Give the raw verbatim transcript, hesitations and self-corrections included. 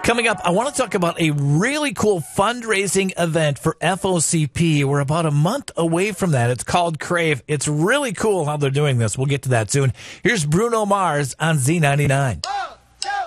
Coming up, I want to talk about a really cool fundraising event for F O C P. We're about a month away from that. It's called Crave. It's really cool how they're doing this. We'll get to that soon. Here's Bruno Mars on Z ninety-nine.